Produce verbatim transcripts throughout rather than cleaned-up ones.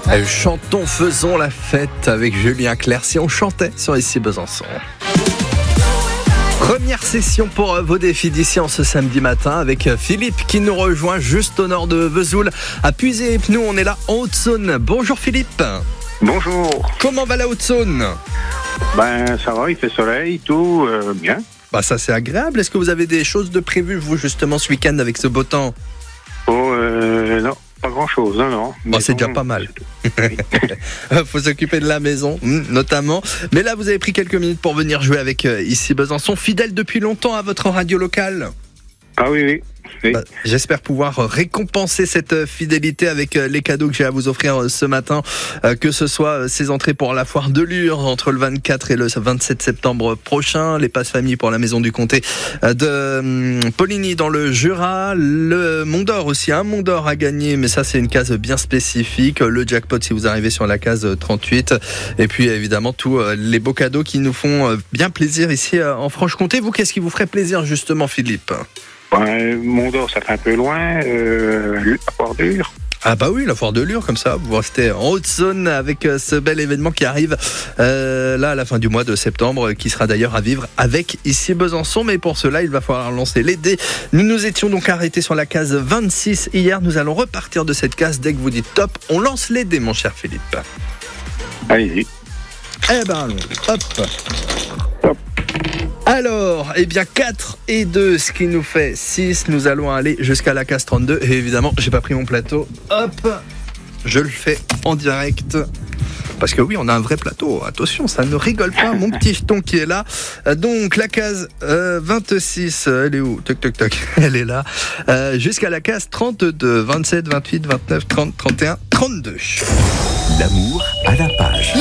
Euh, Chantons, faisons la fête avec Julien Clerc, si on chantait sur Ici Besançon. Première session pour vos défis d'ici en ce samedi matin avec Philippe qui nous rejoint juste au nord de Vesoul à Puisé. Nous on est là en Haute-Saône. Bonjour Philippe. Bonjour. Comment va la Haute-Saône? Ben ça va, il fait soleil, tout euh, bien. Bah ça c'est agréable. Est-ce que vous avez des choses de prévues vous justement ce week-end avec ce beau temps? Oh euh, non, pas grand-chose, non non. Bon, c'est déjà pas mal. Faut s'occuper de la maison, notamment. Mais là, vous avez pris quelques minutes pour venir jouer avec euh, Ici Besançon, fidèle depuis longtemps à votre radio locale. Ah oui, oui. oui. Bah, j'espère pouvoir récompenser cette fidélité avec les cadeaux que j'ai à vous offrir ce matin, euh, que ce soit ces entrées pour la foire de Lure entre le vingt-quatre et le vingt-sept septembre prochain, les passes famille pour la maison du comté de hum, Poligny dans le Jura, le Mont d'Or aussi, un Mont d'Or à gagner, mais ça c'est une case bien spécifique, le jackpot si vous arrivez sur la case trente-huit, et puis évidemment tous les beaux cadeaux qui nous font bien plaisir ici en Franche-Comté. Vous, qu'est-ce qui vous ferait plaisir justement, Philippe? Ben, Mont d'Or, ça fait un peu loin, euh, la foire de Lure. Ah bah oui, la foire de Lure, comme ça, vous restez en Haute-Saône avec ce bel événement qui arrive euh, là à la fin du mois de septembre, qui sera d'ailleurs à vivre avec Ici Besançon. Mais pour cela, il va falloir lancer les dés. Nous nous étions donc arrêtés sur la case vingt-six hier. Nous allons repartir de cette case dès que vous dites top. On lance les dés, mon cher Philippe. Allez-y. Eh ben allons, hop. Hop. Alors, eh bien quatre et deux, ce qui nous fait six. Nous allons aller jusqu'à la case trente-deux. Et évidemment, j'ai pas pris mon plateau. Hop, je le fais en direct. Parce que oui, on a un vrai plateau. Attention, ça ne rigole pas. Mon petit jeton qui est là. Donc, la case euh, vingt-six, elle est où? Toc, toc, toc. Elle est là. Euh, jusqu'à la case trente-deux. vingt-sept, vingt-huit, vingt-neuf, trente, trente et un, trente-deux. L'amour à la page.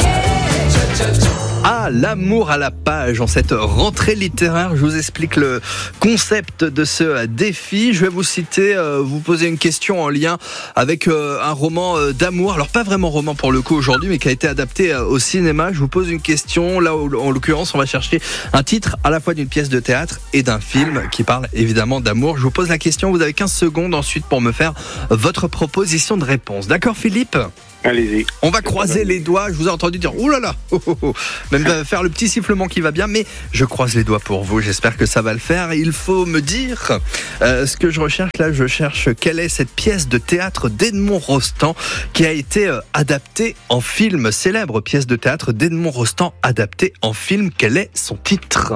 Ah, l'amour à la page. En cette rentrée littéraire, je vous explique le concept de ce défi. Je vais vous citer, euh, vous poser une question en lien avec euh, un roman euh, d'amour. Alors pas vraiment roman pour le coup aujourd'hui, mais qui a été adapté euh, au cinéma. Je vous pose une question. Là, en l'occurrence, on va chercher un titre à la fois d'une pièce de théâtre et d'un film qui parle évidemment d'amour. Je vous pose la question. Vous avez quinze secondes ensuite pour me faire votre proposition de réponse. D'accord, Philippe ? Allez-y. On va croiser les doigts. Je vous ai entendu dire ouh là là, oh, oh, oh. Même faire le petit sifflement qui va bien, mais je croise les doigts pour vous. J'espère que ça va le faire. Il faut me dire euh, ce que je recherche là. Je cherche quelle est cette pièce de théâtre d'Edmond Rostand qui a été euh, adaptée en film. Célèbre pièce de théâtre d'Edmond Rostand adaptée en film. Quel est son titre?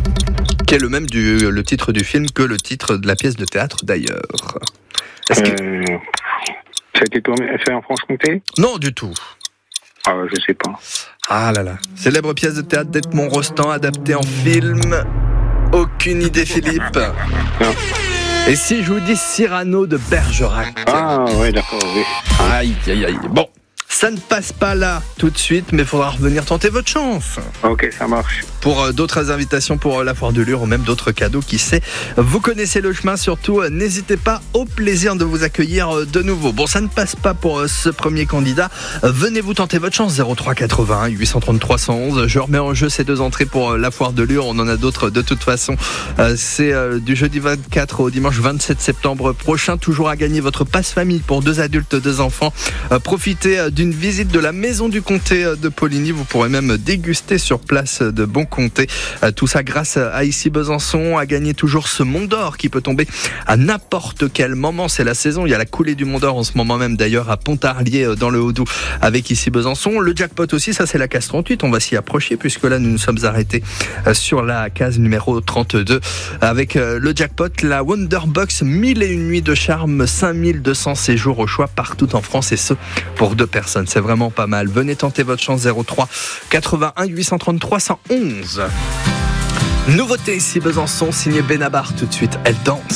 Qui est le même du le titre du film que le titre de la pièce de théâtre d'ailleurs. Est-ce que... euh... Ça a été tourné, fait en Franche-Comté? Non, du tout. Ah, je sais pas. Ah là là. Célèbre pièce de théâtre d'Edmond Rostand adaptée en film. Aucune idée, Philippe. Non. Et si je vous dis Cyrano de Bergerac? Ah, ouais, d'accord, oui. Aïe, aïe, aïe. Bon. Ça ne passe pas là tout de suite, mais il faudra revenir tenter votre chance. Ok, ça marche. Pour euh, d'autres invitations pour euh, la foire de Lure ou même d'autres cadeaux, qui sait. Vous connaissez le chemin, surtout euh, n'hésitez pas, au plaisir de vous accueillir euh, de nouveau. Bon, ça ne passe pas pour euh, ce premier candidat. Euh, venez vous tenter votre chance, zéro trois quatre-vingt-un huit cent trente-trois cent onze. Je remets en jeu ces deux entrées pour euh, la foire de Lure. On en a d'autres de toute façon. Euh, c'est euh, du jeudi vingt-quatre au dimanche vingt-sept septembre prochain. Toujours à gagner votre passe famille pour deux adultes, deux enfants. Euh, profitez euh, d'une visite de la maison du comté de Poligny. Vous pourrez même déguster sur place de bon comté. Tout ça grâce à Ici Besançon. À gagner toujours ce Mont d'Or qui peut tomber à n'importe quel moment. C'est la saison. Il y a la coulée du Mont d'Or en ce moment même d'ailleurs à Pontarlier dans le Haut-Doubs avec Ici Besançon. Le jackpot aussi, ça c'est la case trente-huit. On va s'y approcher puisque là nous nous sommes arrêtés sur la case numéro trente-deux avec le jackpot, la Wonderbox, mille et une nuits de charme, cinq mille deux cents séjours au choix partout en France et ce pour deux personnes. C'est vraiment pas mal. Venez tenter votre chance, zéro trois quatre-vingt-un huit cent trente-trois cent onze. Nouveauté Ici Besançon, signé Benabar tout de suite. Elle danse.